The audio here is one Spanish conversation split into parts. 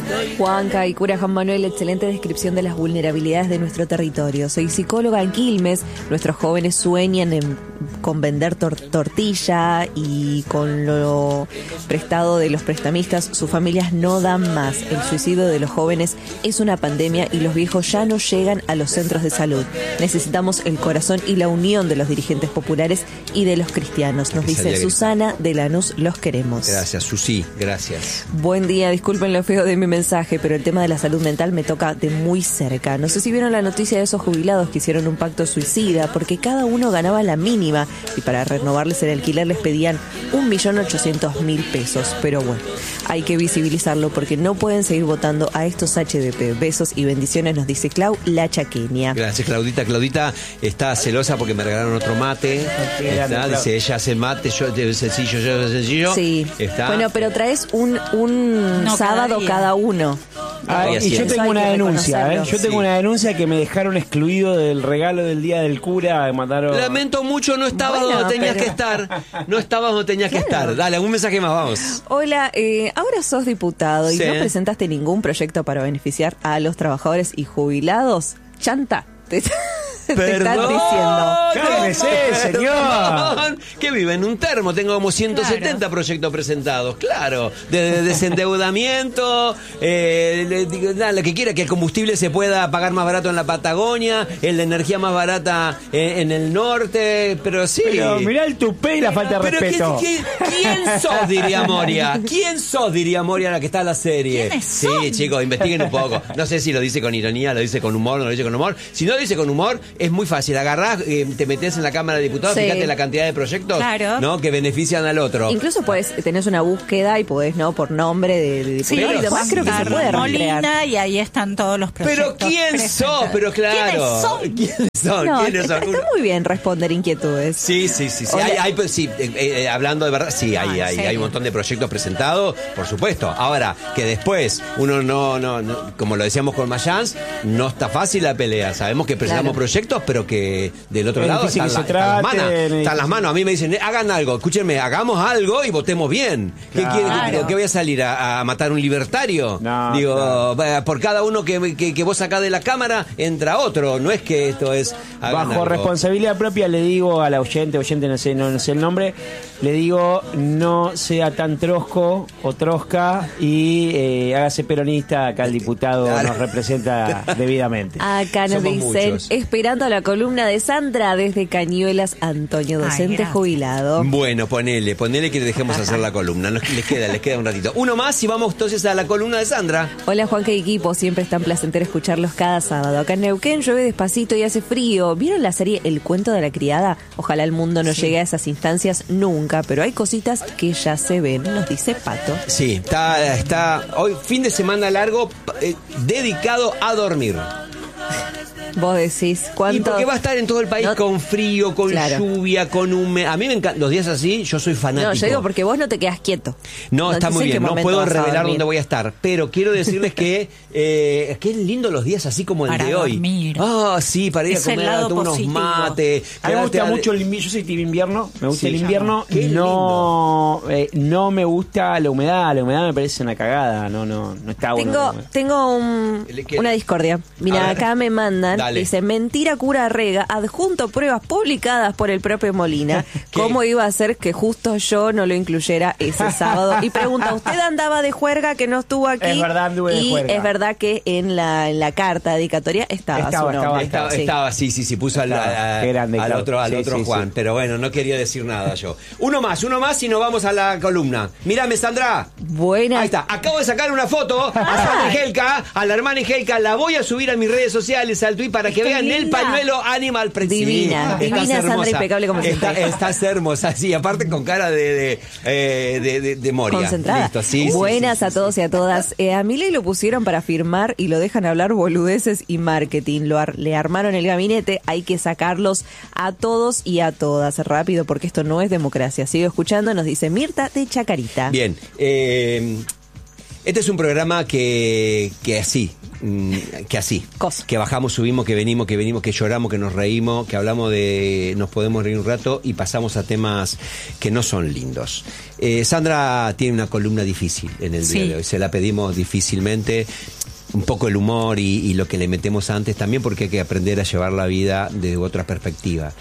Juanca y cura Juan Manuel, excelente descripción de las vulnerabilidades de nuestro territorio. Soy psicóloga en Quilmes. Nuestros jóvenes sueñan con vender tortilla y con lo prestado de los prestamistas, sus familias no dan más. El suicidio de los jóvenes es una pandemia y los viejos ya no llegan a los centros de salud. Necesitamos el corazón y la unión de los dirigentes populares y de los cristianos. Nos dice Susana de Lanús, los queremos. Gracias, Susi, gracias. Buen día, disculpen lo feo de mi mensaje, pero el tema de la salud mental me toca de muy cerca. No sé si vieron la noticia de esos jubilados que hicieron un pacto suicida porque cada uno ganaba la mínima y para renovarles el alquiler les pedían 1.800.000 pesos. Pero bueno, hay que visibilizarlo porque no pueden seguir votando a estos HDP. Besos y bendiciones, nos dice Clau, la chaqueña. Gracias, Claudita. Claudita está celosa porque me regalaron otro mate. Dice, ella hace mate, yo sencillo. Sí. Bueno, pero traes un sábado cada uno. Y yo tengo una denuncia, Yo tengo una denuncia que me dejaron excluido del regalo del día del cura. Me mandaron... Lamento mucho, no estabas donde tenías que estar. No estabas donde tenías que estar. Dale, algún mensaje más, vamos. Hola, ahora sos diputado y no presentaste ningún proyecto para beneficiar a los trabajadores y jubilados. Chanta. Te están diciendo. ¡Cálmese, señor! Que vive en un termo. Tengo como 170 proyectos presentados. Claro. De desendeudamiento. Lo que quiera, que el combustible se pueda pagar más barato en la Patagonia. La energía más barata en el norte. Pero sí. Pero mirá el tupé y la falta de respeto. ¿Quién sos, diría Moria? ¿Quién sos, diría Moria, la que está en la serie? ¿Quiénes son? Sí, chicos, investiguen un poco. No sé si lo dice con ironía, lo dice con humor, no lo dice con humor. Si no lo dice con humor, es muy fácil. Agarrás, te metés en la Cámara de Diputados, fíjate la cantidad de proyectos, ¿no?, que benefician al otro. Incluso tenés una búsqueda y podés, ¿no?, por nombre de diputado y demás, creo que se puede Molina, y ahí están todos los proyectos. Pero ¿quién sos? Pero claro. ¿Quiénes son? Está muy bien responder inquietudes. Sí. Hablando de verdad, hay un montón de proyectos presentados, por supuesto. Ahora, que después uno no como lo decíamos con Mayans, no está fácil la pelea. Sabemos que presentamos proyectos, pero que del otro lado están las manos. A mí me dicen, hagan algo, escúchenme, hagamos algo y votemos bien. ¿Qué voy a salir a matar un libertario? Por cada uno que vos sacás de la Cámara, entra otro. No es que esto es... Bajo responsabilidad propia le digo a la oyente no sé el nombre, le digo, no sea tan trosco o trosca y hágase peronista. Acá el diputado nos representa debidamente. Acá nos dicen, esperando la columna de Sandra desde Cañuelas, Antonio, docente jubilado. Bueno, ponele que dejemos hacer la columna. Les queda un ratito. Uno más y vamos entonces a la columna de Sandra. Hola, Juanca y equipo, siempre es tan placentero escucharlos cada sábado. Acá en Neuquén llueve despacito y hace frío. ¿Vieron la serie El cuento de la criada? Ojalá el mundo no llegue a esas instancias nunca, pero hay cositas que ya se ven, nos dice Pato. Sí, está hoy fin de semana largo dedicado a dormir. Vos decís, ¿cuánto? Y porque va a estar en todo el país con frío, con lluvia, con humedad. A mí me encantan los días así, yo soy fanático. No, yo digo porque vos no te quedas quieto. No, está muy bien, no puedo revelar dónde voy a estar. Pero quiero decirles que qué lindo los días así como el de hoy. Dormir. Sí, para ir a comer unos mates. A mí me gusta mucho el invierno, yo soy team invierno, me gusta el invierno. No me gusta la humedad me parece una cagada, no está bueno. Tengo una discordia. Mira, acá me mandan. Dice, mentira cura Rega, adjunto pruebas publicadas por el propio Molina. ¿Cómo iba a ser que justo yo no lo incluyera ese sábado? Y pregunta, ¿usted andaba de juerga que no estuvo aquí? Es verdad, anduve de juerga. Es verdad que en la carta dedicatoria estaba su nombre. Estaba, sí, puso al otro Juan. Pero bueno, no quería decir nada yo. Uno más y nos vamos a la columna. Mírame, Sandra. Buena. Ahí está. Acabo de sacar una foto a Sandra Angelka, a la hermana Angelka. La voy a subir a mis redes sociales, al Twitter, para que vean el pañuelo Animal Print. Divina, Sandra, impecable como siempre. Estás hermosa, sí, aparte con cara de Moria. Concentrada. Listo, sí. Buenas a todos y a todas. A Milei lo pusieron para firmar y lo dejan hablar boludeces y marketing. Le armaron el gabinete, hay que sacarlos a todos y a todas rápido porque esto no es democracia. Sigo escuchando, nos dice Mirta de Chacarita. Bien, este es un programa que así, que así. Cosa. Que bajamos, subimos, que venimos, que lloramos, que nos reímos, que hablamos nos podemos reír un rato y pasamos a temas que no son lindos. Sandra tiene una columna difícil en el día de hoy, se la pedimos difícilmente. Un poco el humor y lo que le metemos antes también, porque hay que aprender a llevar la vida desde otra perspectiva.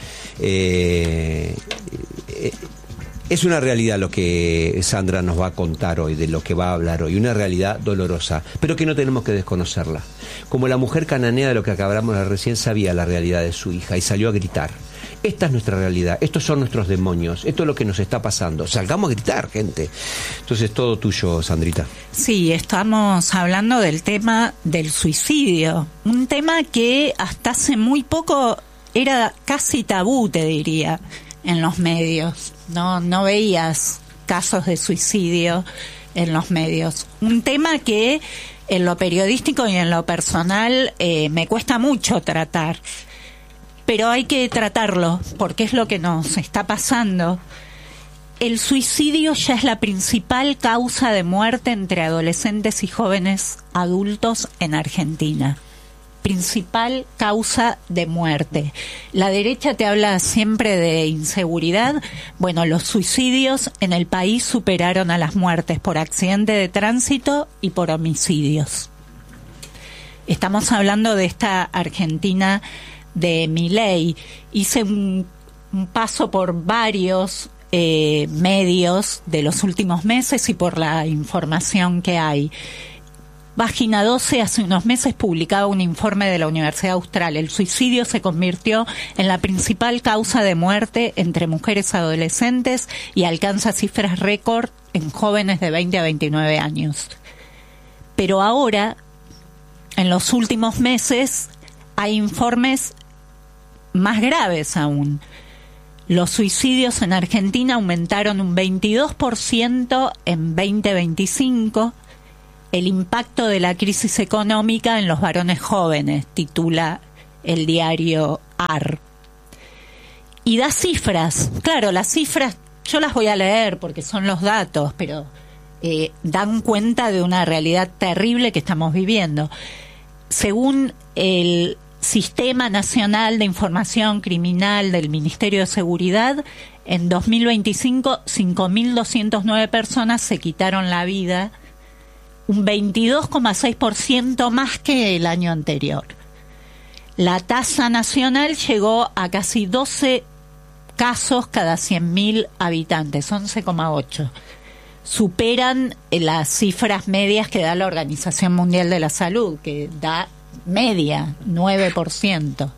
Es una realidad lo que Sandra nos va a contar hoy, de lo que va a hablar hoy, una realidad dolorosa, pero que no tenemos que desconocerla. Como la mujer cananea de lo que acabamos de recién sabía la realidad de su hija y salió a gritar. Esta es nuestra realidad, estos son nuestros demonios, esto es lo que nos está pasando. Salgamos a gritar, gente. Entonces, todo tuyo, Sandrita. Sí, estamos hablando del tema del suicidio, un tema que hasta hace muy poco era casi tabú, te diría, en los medios. No veías casos de suicidio en los medios. Un tema que en lo periodístico y en lo personal me cuesta mucho tratar. Pero hay que tratarlo, porque es lo que nos está pasando. El suicidio ya es la principal causa de muerte entre adolescentes y jóvenes adultos en Argentina. Principal causa de muerte. La derecha te habla siempre de inseguridad. Bueno, los suicidios en el país superaron a las muertes por accidente de tránsito y por homicidios. Estamos hablando de esta Argentina de Milei. Hice un paso por varios medios de los últimos meses y por la información que hay. Página 12 hace unos meses publicaba un informe de la Universidad Austral. El suicidio se convirtió en la principal causa de muerte entre mujeres adolescentes y alcanza cifras récord en jóvenes de 20 a 29 años. Pero ahora, en los últimos meses, hay informes más graves aún. Los suicidios en Argentina aumentaron un 22% en 2025. El impacto de la crisis económica en los varones jóvenes, titula el diario AR. Y da cifras. Claro, las cifras yo las voy a leer porque son los datos, pero dan cuenta de una realidad terrible que estamos viviendo. Según el Sistema Nacional de Información Criminal del Ministerio de Seguridad, en 2025 5.209 personas se quitaron la vida, un 22,6% más que el año anterior. La tasa nacional llegó a casi 12 casos cada 100.000 habitantes, 11,8. Superan las cifras medias que da la Organización Mundial de la Salud, que da media, 9%.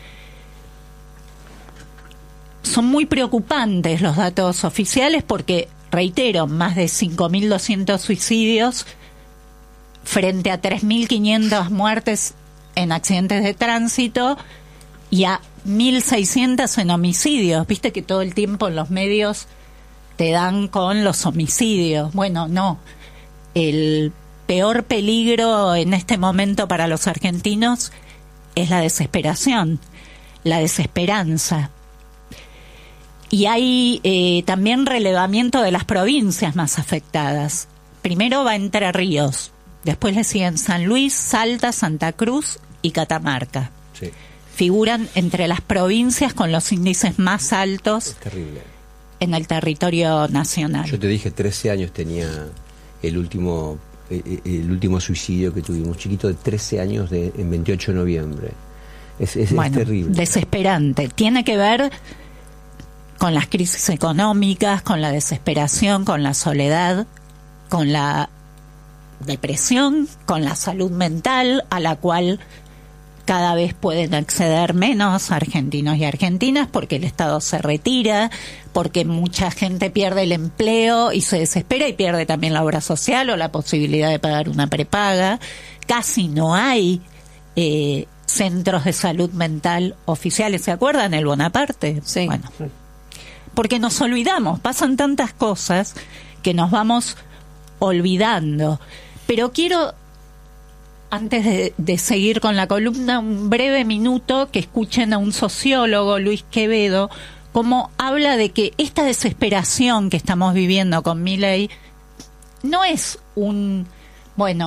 Son muy preocupantes los datos oficiales porque, reitero, más de 5.200 suicidios frente a 3.500 muertes en accidentes de tránsito y a 1.600 en homicidios. Viste que todo el tiempo en los medios te dan con los homicidios. Bueno, no. El peor peligro en este momento para los argentinos es la desesperación, la desesperanza. Y hay también relevamiento de las provincias más afectadas. Primero va Entre Ríos, después le siguen San Luis, Salta, Santa Cruz y Catamarca. Sí. Figuran entre las provincias con los índices más altos. Es terrible. En el territorio nacional. Yo te dije, 13 años tenía el último suicidio que tuvimos, un chiquito de 13 años en 28 de noviembre. Es terrible. Desesperante. Tiene que ver con las crisis económicas, con la desesperación, con la soledad, con la depresión, con la salud mental, a la cual cada vez pueden acceder menos argentinos y argentinas porque el Estado se retira, porque mucha gente pierde el empleo y se desespera y pierde también la obra social o la posibilidad de pagar una prepaga. Casi no hay centros de salud mental oficiales. ¿Se acuerdan el Bonaparte? Sí. Bueno, porque nos olvidamos, pasan tantas cosas que nos vamos olvidando. Pero quiero, antes de seguir con la columna, un breve minuto que escuchen a un sociólogo, Luis Quevedo, cómo habla de que esta desesperación que estamos viviendo con Milei no es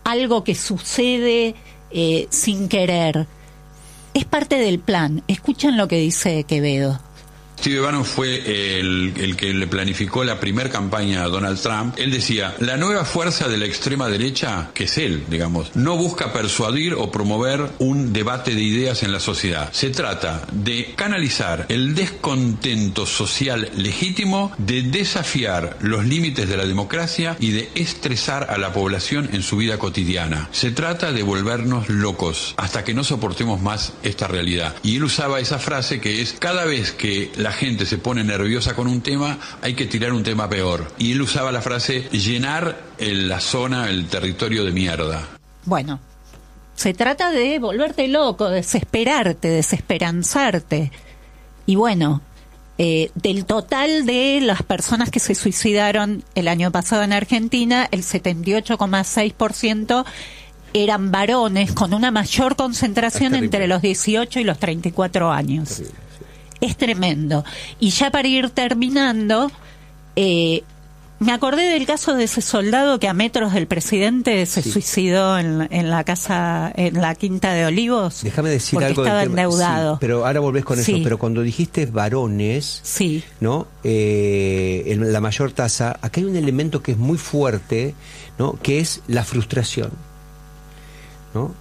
algo que sucede sin querer. Es parte del plan. Escuchen lo que dice Quevedo. Steve Bannon fue el que le planificó la primera campaña a Donald Trump. Él decía, la nueva fuerza de la extrema derecha, que es él, digamos, no busca persuadir o promover un debate de ideas en la sociedad. Se trata de canalizar el descontento social legítimo, de desafiar los límites de la democracia y de estresar a la población en su vida cotidiana. Se trata de volvernos locos hasta que no soportemos más esta realidad. Y él usaba esa frase que es, cada vez que la gente se pone nerviosa con un tema, hay que tirar un tema peor. Y él usaba la frase, llenar la zona, el territorio de mierda. Bueno, se trata de volverte loco, desesperarte, desesperanzarte. Y bueno, del total de las personas que se suicidaron el año pasado en Argentina, el 78,6% eran varones, con una mayor concentración entre los 18 y los 34 años. Es tremendo. Y ya para ir terminando, me acordé del caso de ese soldado que a metros del presidente se suicidó en la casa, en la Quinta de Olivos. Déjame decir porque algo estaba del tema. endeudado. Sí, pero ahora volvés con Sí. eso. Pero cuando dijiste varones, Sí. ¿no? La mayor tasa, acá hay un elemento que es muy fuerte, ¿no? Que es la frustración, ¿no?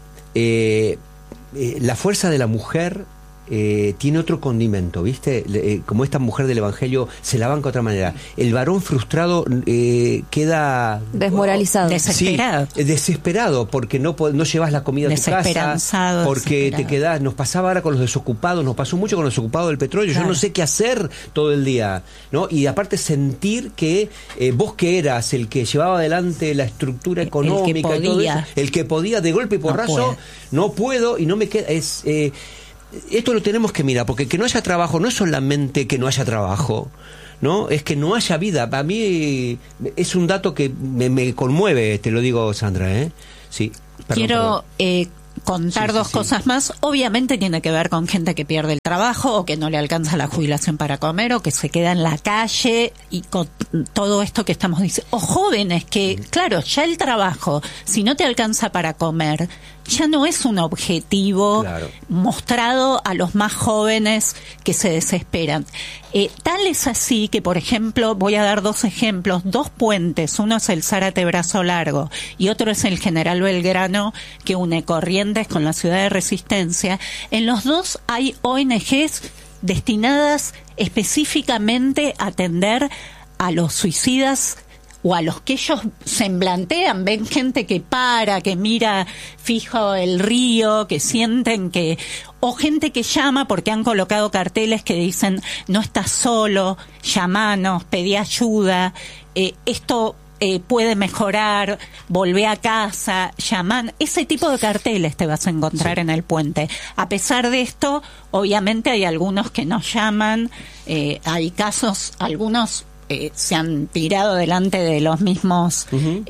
La fuerza de la mujer tiene otro condimento, ¿viste? Como esta mujer del Evangelio se la banca de otra manera. El varón frustrado queda Desmoralizado. Desesperado. Sí, desesperado porque no llevas la comida a tu casa, Desesperanzado, porque desesperado. te quedás. Nos pasaba ahora con los desocupados, nos pasó mucho con los desocupados del petróleo. Claro. Yo no sé qué hacer todo el día, ¿no? Y aparte sentir que vos que eras el que llevaba adelante la estructura económica y todo eso, el que podía de golpe y porrazo, no puedo y no me queda. Esto lo tenemos que mirar, porque que no haya trabajo no es solamente que no haya trabajo, ¿no? Es que no haya vida. Para mí es un dato que me conmueve, te lo digo, Sandra, ¿eh? Sí. Quiero contar dos cosas más. Obviamente tiene que ver con gente que pierde el trabajo o que no le alcanza la jubilación para comer o que se queda en la calle y con todo esto que estamos diciendo. O jóvenes que, claro, ya el trabajo, si no te alcanza para comer, ya no es un objetivo mostrado a los más jóvenes que se desesperan. Tal es así que, por ejemplo, voy a dar dos ejemplos, dos puentes, uno es el Zárate Brazo Largo y otro es el General Belgrano, que une Corrientes con la ciudad de Resistencia. En los dos hay ONGs destinadas específicamente a atender a los suicidas o a los que ellos semblantean, ven gente que para, que mira fijo el río, que sienten que, o gente que llama porque han colocado carteles que dicen no estás solo, llamanos, pedí ayuda, esto puede mejorar, volvé a casa, llaman, ese tipo de carteles te vas a encontrar en el puente. A pesar de esto, obviamente hay algunos que no llaman, hay casos, algunos se han tirado delante de los mismos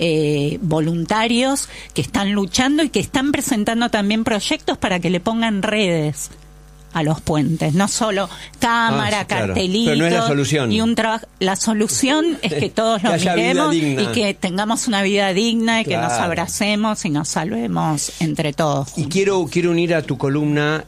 voluntarios que están luchando y que están presentando también proyectos para que le pongan redes a los puentes, no solo cámara, cartelitos. Pero no es la solución. Y un trabajo. La solución es que todos lo miremos y que tengamos una vida digna y que nos abracemos y nos salvemos entre todos. Y quiero unir a tu columna,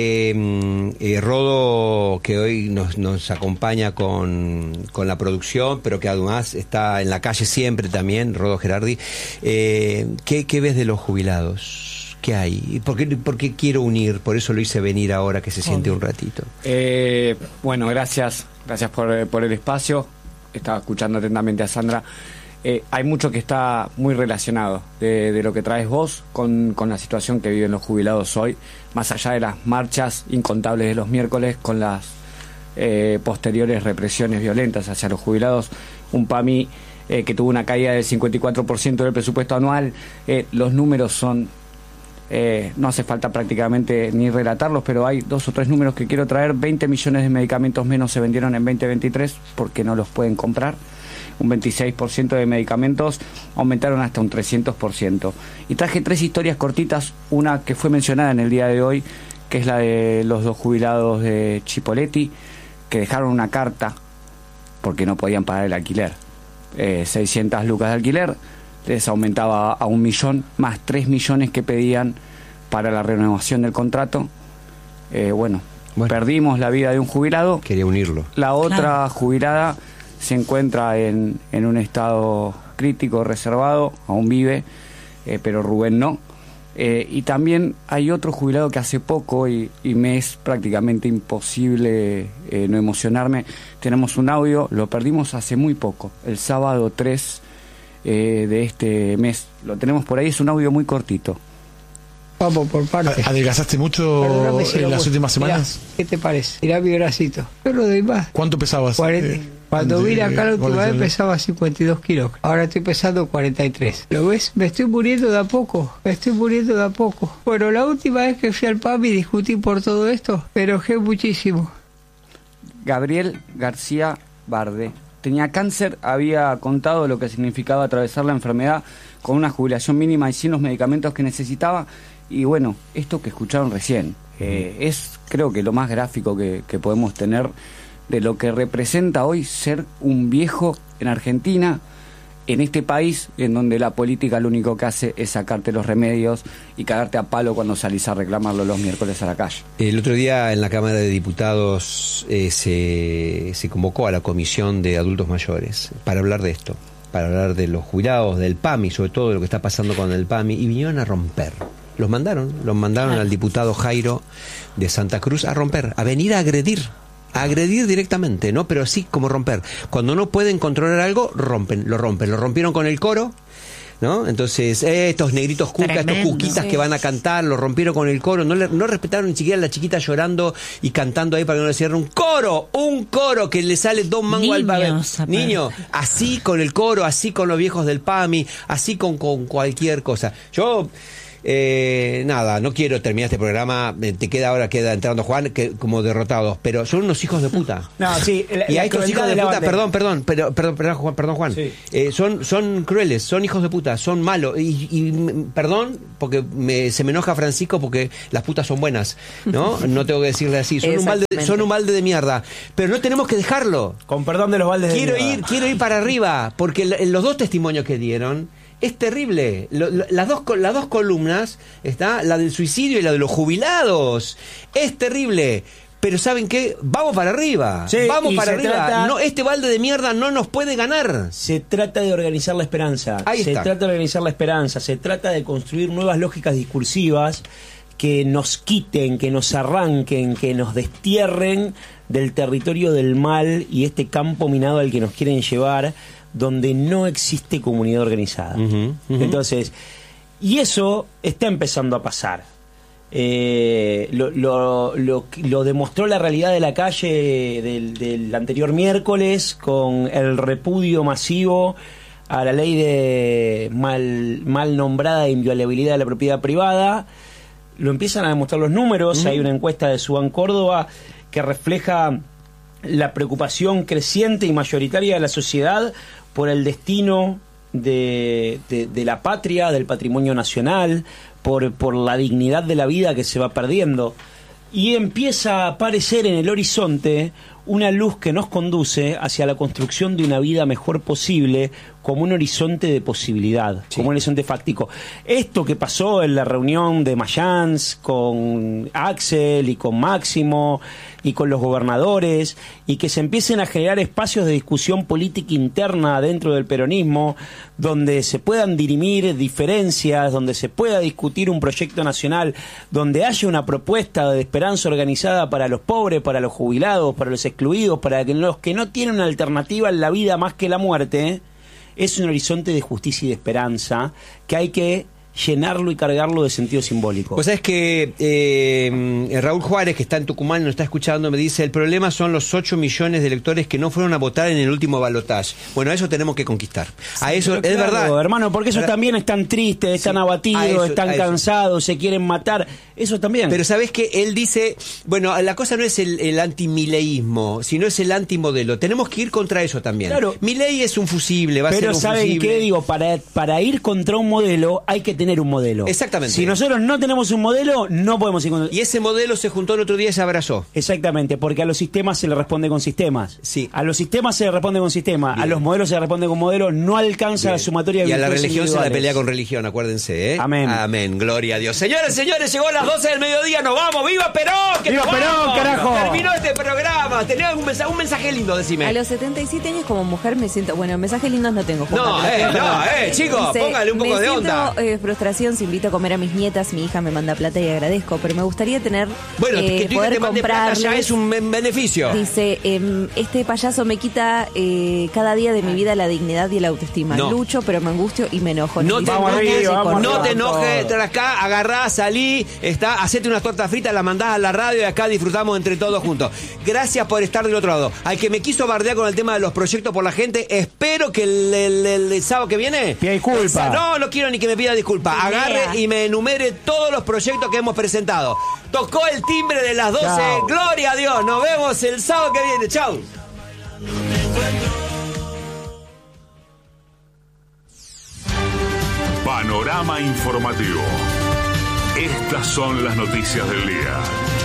Rodo, que hoy nos acompaña con la producción, pero que además está en la calle siempre también, Rodo Gerardi. ¿Qué ves de los jubilados? ¿Qué hay? ¿Por qué quiero unir? Por eso lo hice venir ahora que se siente un ratito. Bueno, gracias por el espacio. Estaba escuchando atentamente a Sandra. Hay mucho que está muy relacionado de lo que traes vos con la situación que viven los jubilados hoy, más allá de las marchas incontables de los miércoles con las posteriores represiones violentas hacia los jubilados. Un PAMI que tuvo una caída del 54% del presupuesto anual. Los números son... no hace falta prácticamente ni relatarlos, pero hay dos o tres números que quiero traer. 20 millones de medicamentos menos se vendieron en 2023 porque no los pueden comprar. Un 26% de medicamentos aumentaron hasta un 300%. Y traje tres historias cortitas, una que fue mencionada en el día de hoy, que es la de los dos jubilados de Chipoleti, que dejaron una carta porque no podían pagar el alquiler. 600 lucas de alquiler. les aumentaba a 1 millón, más 3 millones que pedían para la renovación del contrato. Bueno, perdimos la vida de un jubilado. Quería unirlo. La otra jubilada se encuentra en un estado crítico, reservado, aún vive, pero Rubén no. Y también hay otro jubilado que hace poco, y me es prácticamente imposible no emocionarme. Tenemos un audio, lo perdimos hace muy poco, el sábado 3 de este mes. Lo tenemos por ahí, es un audio muy cortito. Vamos por partes. ¿Adelgazaste mucho en las últimas semanas? Mirá, ¿qué te parece? Mirá mi bracito. Yo lo doy más. ¿Cuánto pesabas? 40. Cuando vine acá la última vez pesaba 52 kilos. Ahora estoy pesando 43. ¿Lo ves? Me estoy muriendo de a poco. Bueno, la última vez que fui al PAMI discutí por todo esto. Me enojé muchísimo. Gabriel García Barde tenía cáncer, había contado lo que significaba atravesar la enfermedad con una jubilación mínima y sin los medicamentos que necesitaba. Y bueno, esto que escucharon recién es, creo que lo más gráfico que podemos tener de lo que representa hoy ser un viejo en Argentina, en este país en donde la política lo único que hace es sacarte los remedios y cagarte a palo cuando salís a reclamarlo los miércoles a la calle. El otro día en la Cámara de Diputados se convocó a la Comisión de Adultos Mayores para hablar de esto, para hablar de los jubilados, del PAMI, sobre todo de lo que está pasando con el PAMI, y vinieron a romper. Los mandaron al diputado Jairo de Santa Cruz a romper, a venir a agredir directamente, ¿no? Pero sí como romper. Cuando no pueden controlar algo, lo rompieron con el coro, ¿no? Entonces, estos negritos cucas, estos cuquitas que van a cantar, lo rompieron con el coro, no respetaron ni siquiera a la chiquita llorando y cantando ahí para que no le cierren un coro que le sale 2 mangos al bebé. Niño, así con el coro, así con los viejos del PAMI, así con cualquier cosa. Yo nada, no quiero terminar este programa. Queda entrando Juan, que como derrotados, pero son unos hijos de puta. No, sí, y a estos hijos de puta, perdón Juan, sí. Son crueles, son hijos de puta, son malos, y perdón, porque se me enoja Francisco porque las putas son buenas, ¿no? No tengo que decirle así, son un balde de mierda, pero no tenemos que dejarlo. Con perdón de los baldes de mierda. Quiero ir para arriba, porque los dos testimonios que dieron es terrible. Las dos columnas, está la del suicidio y la de los jubilados. Es terrible. Pero ¿saben qué? Vamos para arriba. Sí, vamos para arriba. No, este balde de mierda no nos puede ganar. Se trata de organizar la esperanza. Se trata de construir nuevas lógicas discursivas que nos quiten, que nos arranquen, que nos destierren del territorio del mal y este campo minado al que nos quieren llevar, donde no existe comunidad organizada. Entonces, y eso está empezando a pasar. Lo demostró la realidad de la calle del anterior miércoles con el repudio masivo a la ley de mal nombrada inviolabilidad de la propiedad privada. Lo empiezan a demostrar los números. Hay una encuesta de Subán Córdoba que refleja la preocupación creciente y mayoritaria de la sociedad por el destino de la patria, del patrimonio nacional, por la dignidad de la vida que se va perdiendo. Y empieza a aparecer en el horizonte una luz que nos conduce hacia la construcción de una vida mejor posible, como un horizonte de posibilidad, como un horizonte fáctico. Esto que pasó en la reunión de Mayans con Axel y con Máximo y con los gobernadores, y que se empiecen a generar espacios de discusión política interna dentro del peronismo, donde se puedan dirimir diferencias, donde se pueda discutir un proyecto nacional, donde haya una propuesta de esperanza organizada para los pobres, para los jubilados, para los excluidos, para los que no tienen una alternativa en la vida más que la muerte. Es un horizonte de justicia y de esperanza que hay que llenarlo y cargarlo de sentido simbólico. Pues es que Raúl Juárez, que está en Tucumán y nos está escuchando, me dice: el problema son los 8 millones de electores que no fueron a votar en el último balotaje. Bueno, eso tenemos que conquistar. A eso es claro, verdad, hermano, porque esos también están tristes, están abatidos, están cansados, se quieren matar. Eso también. Pero sabés que él dice, bueno, la cosa no es el antimileísmo, sino es el antimodelo. Tenemos que ir contra eso también. Claro. Milei es un fusible, va a ser un fusible. Pero ¿saben qué? Digo, para ir contra un modelo hay que tener un modelo. Exactamente. Si nosotros no tenemos un modelo, no podemos ir contra... Y ese modelo se juntó el otro día y se abrazó. Exactamente, porque a los sistemas se le responde con sistemas. Sí. A los sistemas se le responde con sistemas. Bien. A los modelos se le responde con modelos. No alcanza la sumatoria de y a la virtudes religión se la individuales. pelea con religión, acuérdense, ¿eh? Amén. Amén, gloria a Dios. Señores, llegó a las 12 del mediodía, nos vamos. ¡Viva Perón! ¡Que ¡Viva nos Perón, vamos! carajo! Terminó este programa. Tenés un mensaje lindo, decime. A los 77 años como mujer me siento... Bueno, mensajes lindos no tengo. Chicos, póngale un poco de onda. Me siento frustración si invito a comer a mis nietas. Mi hija me manda plata y agradezco, pero me gustaría tener... Bueno, que tu hija te mande plata ya es un beneficio. Dice, este payaso me quita cada día de mi vida la dignidad y la autoestima. No. Lucho, pero me angustio y me enojo. No te enojes, enojes, acá, agarrá, salí, hacete unas tortas fritas, las mandás a la radio y acá disfrutamos entre todos juntos. Gracias por estar del otro lado. Al que me quiso bardear con el tema de los proyectos por la gente, espero que el sábado que viene... Pida disculpa. No quiero ni que me pida disculpa. Agarre y me enumere todos los proyectos que hemos presentado. Tocó el timbre de las 12. Chao. Gloria a Dios. Nos vemos el sábado que viene. Chau. Panorama informativo. Estas son las noticias del día.